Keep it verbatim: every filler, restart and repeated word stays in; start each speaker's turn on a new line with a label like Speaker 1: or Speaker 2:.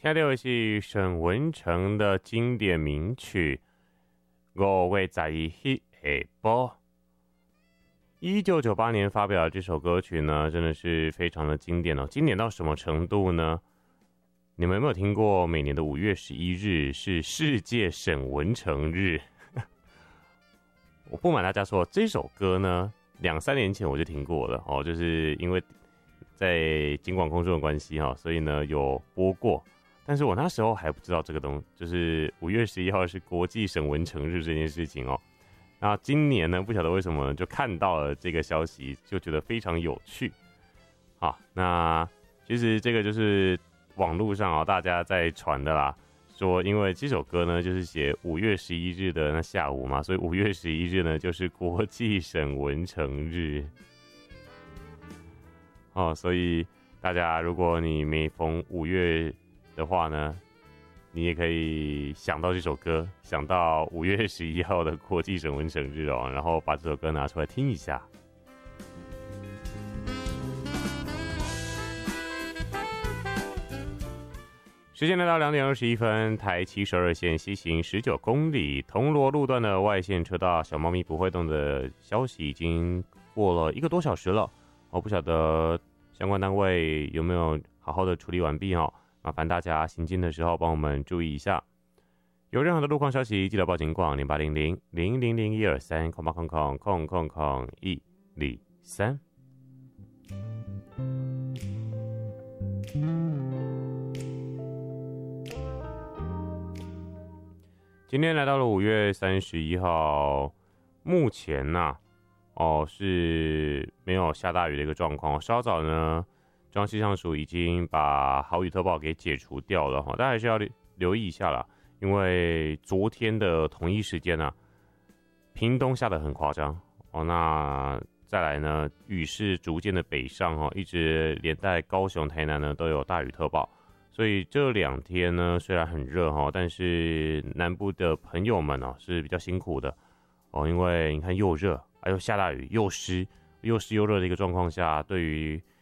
Speaker 1: 听到的是沈文程的经典名曲《五月十一日下晡》。一九九八年发表的这首歌曲呢，真的是非常的经典哦。经典到什么程度呢？你们有没有听过每年的五月十一日是世界沈文程日？我不瞒大家说，这首歌呢，两三年前我就听过了哦，就是因为在金广空中的关系哈，所以呢有播过。但是我那时候还不知道这个东西，就是五月十一号是国际沈文程日这件事情哦。那今年呢，不晓得为什么就看到了这个消息，就觉得非常有趣。好，那其实这个就是网络上啊、哦、大家在传的啦，说因为这首歌呢就是写五月十一日的那下午嘛，所以五月十一日呢就是国际沈文程日。哦，所以大家如果你每逢五月的话呢，你也可以想到这首歌，想到五月十一号的国际沈文程日哦，然后把这首歌拿出来听一下。时间来到两点二十一分，台七十二线西行十九公里，铜锣路段的外线车道小猫咪不会动的消息已经过了一个多小时了。我不晓得相关单位有没有好好的处理完毕哦。麻烦大家行进的时候帮我们注意一下，有任何的路况消息记得报警广零八零零零零零一二三空八空空空空空一零三。今天来到了五月三十一号，目前呐、啊，哦是没有下大雨的一个状况，稍早呢。中央气象署已经把豪雨特报给解除掉了哈，大家还是要留意一下啦，因为昨天的同一时间啊，屏东下得很夸张哦，那再来呢，雨势逐渐的北上哈，一直连带高雄、台南呢都有大雨特报，所以这两天呢虽然很热哈，但是南部的朋友们哦是比较辛苦的哦，因为你看又热，还有下大雨，又湿，又湿又热的一个状况下，对于